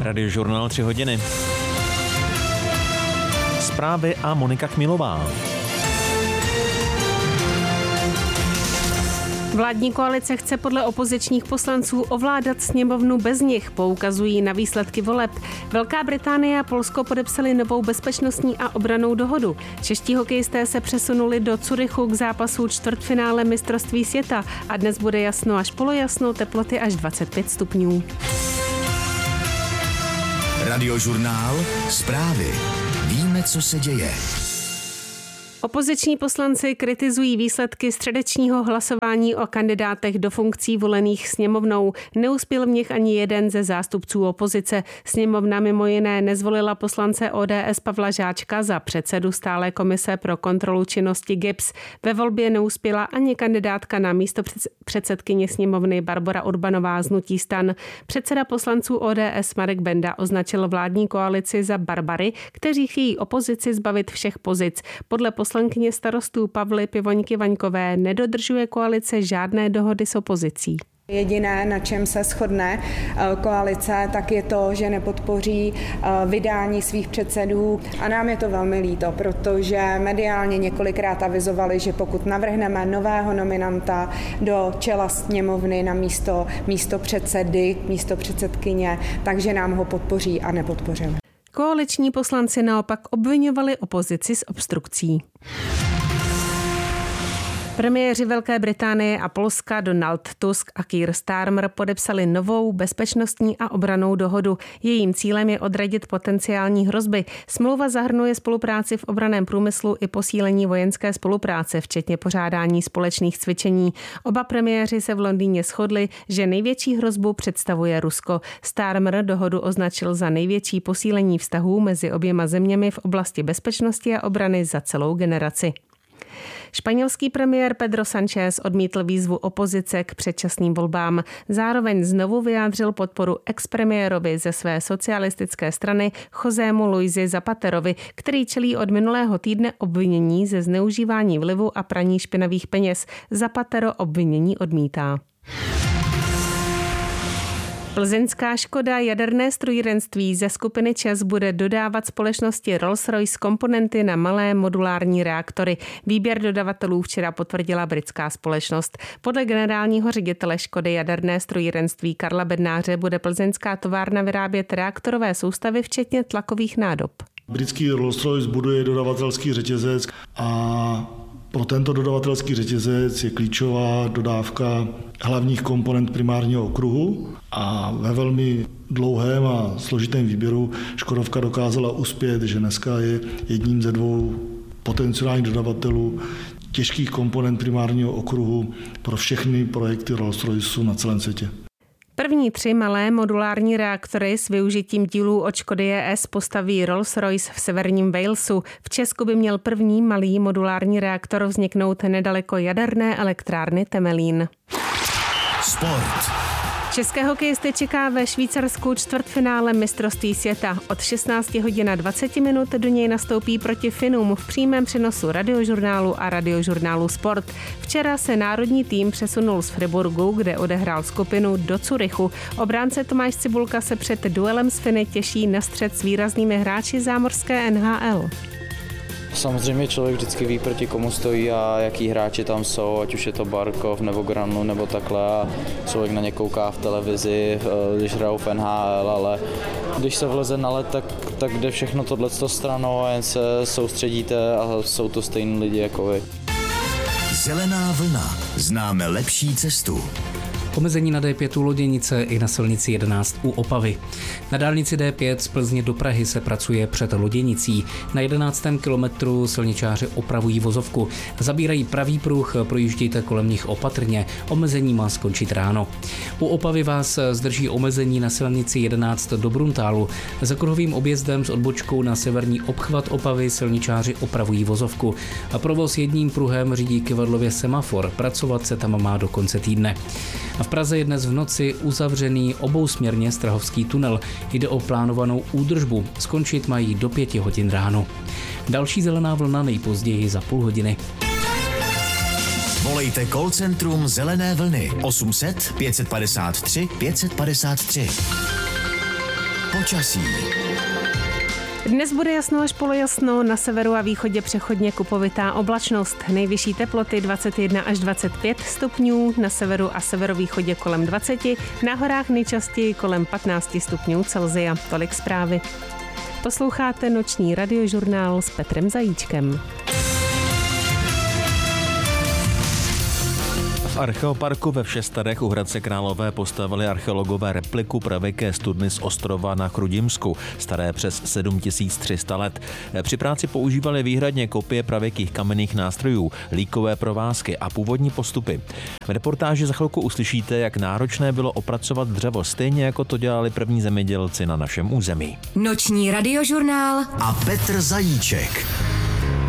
Radiožurnál 3 hodiny. Zprávy a Monika Chmilová. Vládní koalice chce podle opozičních poslanců ovládat sněmovnu bez nich, poukazují na výsledky voleb. Velká Británie a Polsko podepsali novou bezpečnostní a obrannou dohodu. Čeští hokejisté se přesunuli do Curychu k zápasu čtvrtfinále mistrovství světa a dnes bude jasno až polojasno, teploty až 25 stupňů. Radiožurnál, zprávy. Víme, co se děje. Opoziční poslanci kritizují výsledky středečního hlasování o kandidátech do funkcí volených sněmovnou. Neuspěl v nich ani jeden ze zástupců opozice. Sněmovna mimo jiné nezvolila poslance ODS Pavla Žáčka za předsedu stálé komise pro kontrolu činnosti GIBS. Ve volbě neuspěla ani kandidátka na místo předsedkyně sněmovny Barbora Urbanová z hnutí STAN. Předseda poslanců ODS Marek Benda označil vládní koalici za barbary, kteří chtějí opozici zbavit všech pozic. Podle poslankyně starostů Pavly Pivoňky Vaňkové nedodržuje koalice žádné dohody s opozicí. Jediné, na čem se shodne koalice, tak je to, že nepodpoří vydání svých předsedů a nám je to velmi líto, protože mediálně několikrát avizovali, že pokud navrhneme nového nominanta do čela sněmovny na místo předsedy, místo předsedkyně, takže nám ho podpoří a nepodpořili. Koaliční poslanci naopak obviňovali opozici z obstrukcí. Premiéři Velké Británie a Polska Donald Tusk a Keir Starmer podepsali novou bezpečnostní a obrannou dohodu. Jejím cílem je odradit potenciální hrozby. Smlouva zahrnuje spolupráci v obranném průmyslu i posílení vojenské spolupráce, včetně pořádání společných cvičení. Oba premiéři se v Londýně shodli, že největší hrozbu představuje Rusko. Starmer dohodu označil za největší posílení vztahů mezi oběma zeměmi v oblasti bezpečnosti a obrany za celou generaci. Španělský premiér Pedro Sánchez odmítl výzvu opozice k předčasným volbám. Zároveň znovu vyjádřil podporu expremiérovi ze své socialistické strany Josému Luisi Zapaterovi, který čelí od minulého týdne obvinění ze zneužívání vlivu a praní špinavých peněz. Zapatero obvinění odmítá. Plzeňská Škoda jaderné strojírenství ze skupiny ČEZ bude dodávat společnosti Rolls-Royce komponenty na malé modulární reaktory. Výběr dodavatelů včera potvrdila britská společnost. Podle generálního ředitele Škody jaderné strojírenství Karla Bednáře bude plzeňská továrna vyrábět reaktorové soustavy včetně tlakových nádob. Britský Rolls-Royce buduje dodavatelský řetězec a pro tento dodavatelský řetězec je klíčová dodávka hlavních komponent primárního okruhu a ve velmi dlouhém a složitém výběru Škodovka dokázala uspět, že dneska je jedním ze dvou potenciálních dodavatelů těžkých komponent primárního okruhu pro všechny projekty Rolls-Royce na celém světě. První 3 malé modulární reaktory s využitím dílů od Škody JS postaví Rolls-Royce v severním Walesu. V Česku by měl první malý modulární reaktor vzniknout nedaleko jaderné elektrárny Temelín. Sport. České hokejisty čeká ve Švýcarsku čtvrtfinále mistrovství světa. Od 16 hodin a 20 minut do něj nastoupí proti Finům v přímém přenosu Radiožurnálu a Radiožurnálu Sport. Včera se národní tým přesunul z Friburgu, kde odehrál skupinu, do Curychu. Obránce Tomáš Cibulka se před duelem s Finy těší na střet s výraznými hráči zámořské NHL. Samozřejmě člověk vždycky ví, proti komu stojí a jaký hráči tam jsou, ať už je to Barkov nebo Granu nebo takhle. A člověk na ně kouká v televizi, když hrajou v NHL, ale když se vleze na led, tak jde všechno tohleto stranou a jen se soustředíte a jsou to stejní lidi jako vy. Zelená vlna. Známe lepší cestu. Omezení na D5 u Loděnice i na silnici 11 u Opavy. Na dálnici D5 z Plzně do Prahy se pracuje před Loděnicí. Na 11. kilometru silničáři opravují vozovku. Zabírají pravý pruh, projíždějte kolem nich opatrně. Omezení má skončit ráno. U Opavy vás zdrží omezení na silnici 11 do Bruntálu. Za kruhovým objezdem s odbočkou na severní obchvat Opavy silničáři opravují vozovku. A provoz jedním pruhem řídí Kyvadlově semafor. Pracovat se tam má do konce týdne. A v Praze je dnes v noci uzavřený obousměrně Strahovský tunel. Jde o plánovanou údržbu. Skončit mají do 5 hodin ráno. Další zelená vlna nejpozději za půl hodiny. Volejte call centrum Zelené vlny 800 553 553. Počasí. Dnes bude jasno až polojasno, na severu a východě přechodně kupovitá oblačnost. Nejvyšší teploty 21 až 25 stupňů, na severu a severovýchodě kolem 20, na horách nejčastěji kolem 15 stupňů Celsia. Tolik zprávy. Posloucháte noční radiožurnál s Petrem Zajíčkem. V archeoparku ve Všestadech u Hradce Králové postavili archeologové repliku pravěké studny z ostrova na Chrudimsku, staré přes 7300 let. Při práci používali výhradně kopie pravěkých kamenných nástrojů, líkové provázky a původní postupy. V reportáži za chvilku uslyšíte, jak náročné bylo opracovat dřevo, stejně jako to dělali první zemědělci na našem území. Noční radiožurnál a Petr Zajíček.